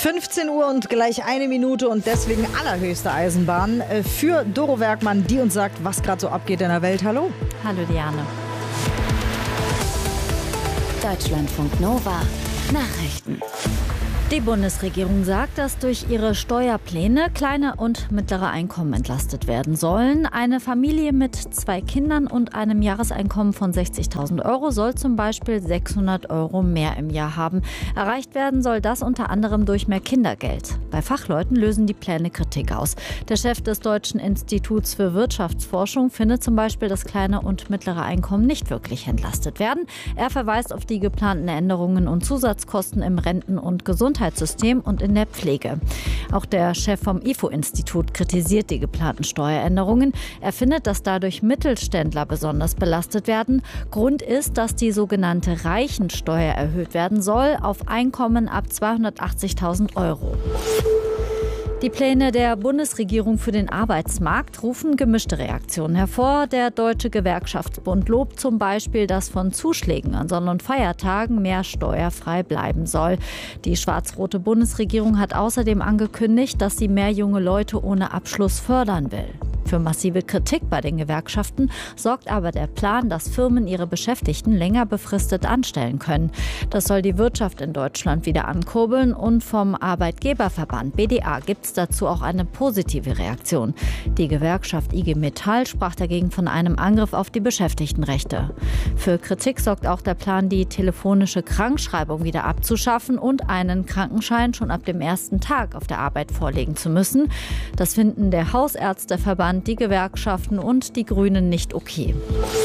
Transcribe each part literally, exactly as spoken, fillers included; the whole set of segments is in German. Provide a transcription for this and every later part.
fünfzehn Uhr und gleich eine Minute und deswegen allerhöchste Eisenbahn für Doro Werkmann, die uns sagt, was gerade so abgeht in der Welt. Hallo. Hallo Diane. Deutschlandfunk Nova Nachrichten. Die Bundesregierung sagt, dass durch ihre Steuerpläne kleine und mittlere Einkommen entlastet werden sollen. Eine Familie mit zwei Kindern und einem Jahreseinkommen von sechzigtausend Euro soll zum Beispiel sechshundert Euro mehr im Jahr haben. Erreicht werden soll das unter anderem durch mehr Kindergeld. Bei Fachleuten lösen die Pläne Kritik aus. Der Chef des Deutschen Instituts für Wirtschaftsforschung findet zum Beispiel, dass kleine und mittlere Einkommen nicht wirklich entlastet werden. Er verweist auf die geplanten Änderungen und Zusatzkosten im Renten- und Gesundheitssystem und in der Pflege. Auch der Chef vom I F O-Institut kritisiert die geplanten Steueränderungen. Er findet, dass dadurch Mittelständler besonders belastet werden. Grund ist, dass die sogenannte Reichensteuer erhöht werden soll auf Einkommen ab zweihundertachtzigtausend Euro. Die Pläne der Bundesregierung für den Arbeitsmarkt rufen gemischte Reaktionen hervor. Der Deutsche Gewerkschaftsbund lobt zum Beispiel, dass von Zuschlägen an Sonn- und Feiertagen mehr steuerfrei bleiben soll. Die schwarz-rote Bundesregierung hat außerdem angekündigt, dass sie mehr junge Leute ohne Abschluss fördern will. Für massive Kritik bei den Gewerkschaften sorgt aber der Plan, dass Firmen ihre Beschäftigten länger befristet anstellen können. Das soll die Wirtschaft in Deutschland wieder ankurbeln und vom Arbeitgeberverband B D A gibt es dazu auch eine positive Reaktion. Die Gewerkschaft I G Metall sprach dagegen von einem Angriff auf die Beschäftigtenrechte. Für Kritik sorgt auch der Plan, die telefonische Krankschreibung wieder abzuschaffen und einen Krankenschein schon ab dem ersten Tag auf der Arbeit vorlegen zu müssen. Das finden der Hausärzteverband, die Gewerkschaften und die Grünen nicht okay.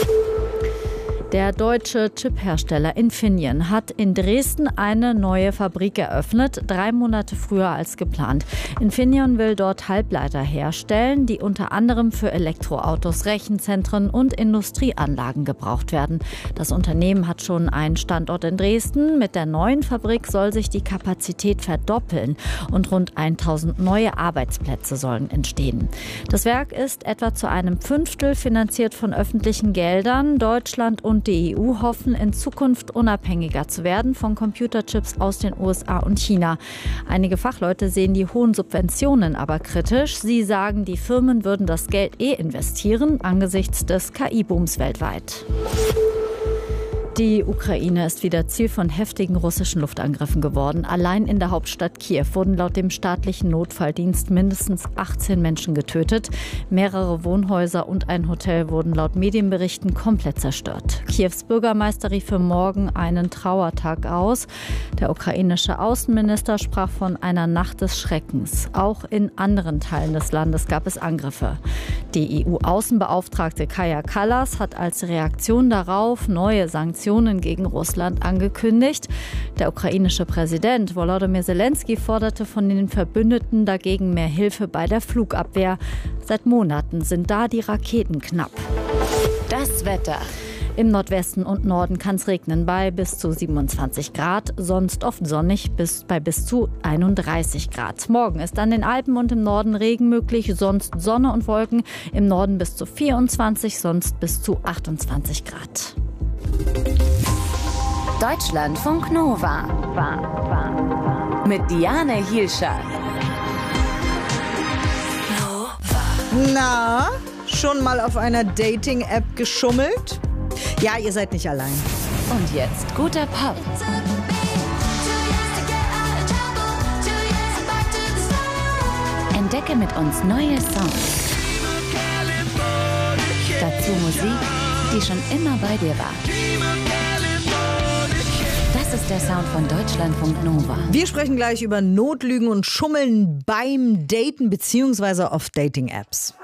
Der deutsche Chiphersteller Infineon hat in Dresden eine neue Fabrik eröffnet, drei Monate früher als geplant. Infineon will dort Halbleiter herstellen, die unter anderem für Elektroautos, Rechenzentren und Industrieanlagen gebraucht werden. Das Unternehmen hat schon einen Standort in Dresden. Mit der neuen Fabrik soll sich die Kapazität verdoppeln und rund tausend neue Arbeitsplätze sollen entstehen. Das Werk ist etwa zu einem Fünftel finanziert von öffentlichen Geldern. Deutschland und die E U hoffen, in Zukunft unabhängiger zu werden von Computerchips aus den U S A und China. Einige Fachleute sehen die hohen Subventionen aber kritisch. Sie sagen, die Firmen würden das Geld eh investieren angesichts des K I-Booms weltweit. Die Ukraine ist wieder Ziel von heftigen russischen Luftangriffen geworden. Allein in der Hauptstadt Kiew wurden laut dem staatlichen Notfalldienst mindestens achtzehn Menschen getötet. Mehrere Wohnhäuser und ein Hotel wurden laut Medienberichten komplett zerstört. Kiews Bürgermeister rief für morgen einen Trauertag aus. Der ukrainische Außenminister sprach von einer Nacht des Schreckens. Auch in anderen Teilen des Landes gab es Angriffe. Die E U-Außenbeauftragte Kaja Kallas hat als Reaktion darauf neue Sanktionen gegen Russland angekündigt. Der ukrainische Präsident Volodymyr Zelensky forderte von den Verbündeten dagegen mehr Hilfe bei der Flugabwehr. Seit Monaten sind da die Raketen knapp. Das Wetter. Im Nordwesten und Norden kann es regnen bei bis zu siebenundzwanzig Grad, sonst oft sonnig bis bei bis zu einunddreißig Grad. Morgen ist an den Alpen und im Norden Regen möglich, sonst Sonne und Wolken. Im Norden bis zu vierundzwanzig, sonst bis zu achtundzwanzig Grad. Deutschlandfunk Nova mit Diane Hielscher. Na, schon mal auf einer Dating-App geschummelt? Ja, ihr seid nicht allein. Und jetzt guter Pop. Entdecke mit uns neue Songs. Dazu Musik, die schon immer bei dir war. Das ist der Sound von Deutschlandfunk Nova. Wir sprechen gleich über Notlügen und Schummeln beim Daten bzw. auf Dating-Apps.